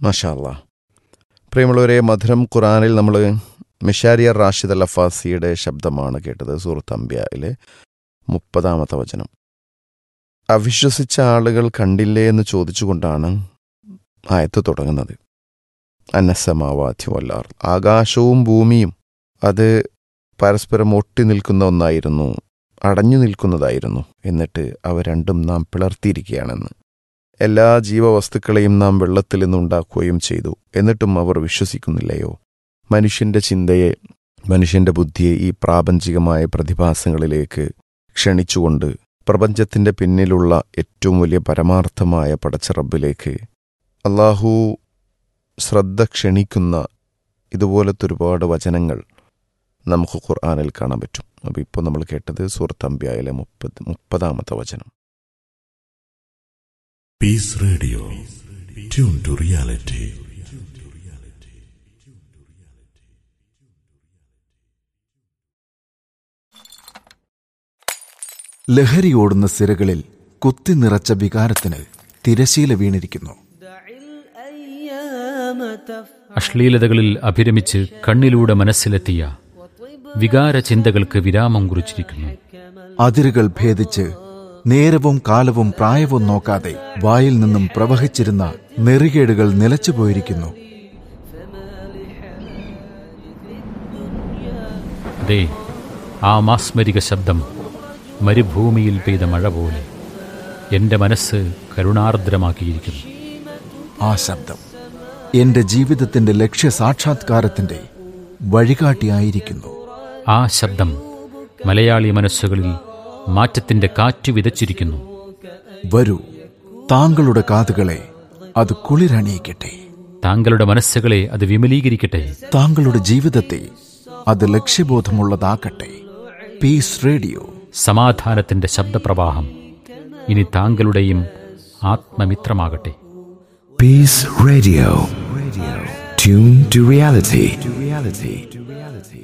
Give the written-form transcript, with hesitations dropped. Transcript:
മാഷാ അല്ലാ. പ്രിയമുള്ളവരെ, മധുരം ഖുർആനിൽ നമ്മൾ മിഷാരിയർ റാഷിദ് അൽ അഫാസിയുടെ ശബ്ദമാണ് കേട്ടത്. സൂറത്ത് അംബിയയിലെ 30-ാമത്തെ വചനം. അവിശ്വസിച്ച ആളുകൾ കണ്ടില്ലേ എന്ന് ചോദിച്ചുകൊണ്ടാണ് ആയത്ത് തുടങ്ങുന്നത്. അന്നസമാവാതി വല്ലാർ, ആകാശവും ഭൂമിയും അത് പരസ്പരം ഒട്ടി നിൽക്കുന്ന ഒന്നായിരുന്നു, അടഞ്ഞു നിൽക്കുന്നതായിരുന്നു. എന്നിട്ട് അവ രണ്ടും നാം പിളർത്തിയിരിക്കുകയാണെന്ന്. എല്ലാ ജീവവസ്തുക്കളെയും നാം വെള്ളത്തിൽ നിന്നുണ്ടാക്കുകയും ചെയ്തു. എന്നിട്ടും അവർ വിശ്വസിക്കുന്നില്ലയോ? മനുഷ്യൻ്റെ ചിന്തയെ, മനുഷ്യൻ്റെ ബുദ്ധിയെ ഈ പ്രാപഞ്ചികമായ പ്രതിഭാസങ്ങളിലേക്ക് ക്ഷണിച്ചുകൊണ്ട് പ്രപഞ്ചത്തിൻ്റെ പിന്നിലുള്ള ഏറ്റവും വലിയ പരമാർത്ഥമായ പടച്ചറബിലേക്ക് അള്ളാഹു ശ്രദ്ധ ക്ഷണിക്കുന്ന ഇതുപോലത്തെ ഒരുപാട് വചനങ്ങൾ നമുക്ക് ഖുർആനിൽ കാണാൻ പറ്റും. അപ്പോൾ ഇപ്പോൾ നമ്മൾ കേട്ടത് സൂറത്ത് അംബിയയിലെ 30-ാമത്തെ വചനം. Piece radio, tune to reality. ലഹരിയോടുന്ന സിരകളിൽ കുത്തി നിറച്ച വികാരത്തിന് തിരശീല വീണിരിക്കുന്നു. അശ്ലീലതകളിൽ അഭിരമിച്ച് കണ്ണിലൂടെ മനസ്സിലെത്തിയ വികാര ചിന്തകൾക്ക് വിരാമം കുറിച്ചിരിക്കുന്നു. അതിരുകൾ ഭേദിച്ച് നേരവും കാലവും പ്രായവും നോക്കാതെ വായിൽ നിന്നും പ്രവഹിച്ചിരുന്ന നെറികേടുകൾ നിലച്ചുപോയിരിക്കുന്നു. അതെ, ആ മാസ്മരിക ശബ്ദം മരുഭൂമിയിൽ പെയ്ത മഴ പോലെ എൻ്റെ മനസ്സ് കരുണാർദ്രമാക്കിയിരിക്കുന്നു. ആ ശബ്ദം എന്റെ ജീവിതത്തിന്റെ ലക്ഷ്യസാക്ഷാത്കാരത്തിന്റെ വഴികാട്ടിയായിരിക്കുന്നു. ആ ശബ്ദം മലയാളി മനസ്സുകളിൽ മാറ്റത്തിന്റെ കാറ്റ് വിതച്ചിരിക്കുന്നു. വരൂ, താങ്കളുടെ കാതുകളെ അത് കുളിരണിയിക്കട്ടെ. താങ്കളുടെ മനസ്സുകളെ അത് വിമലീകരിക്കട്ടെ. താങ്കളുടെ ജീവിതത്തെ അത് ലക്ഷ്യബോധമുള്ളതാക്കട്ടെ. പീസ് റേഡിയോ, സമാധാനത്തിന്റെ ശബ്ദപ്രവാഹം ഇനി താങ്കളുടെയും ആത്മമിത്രമാകട്ടെ. Peace Radio. Tune to reality.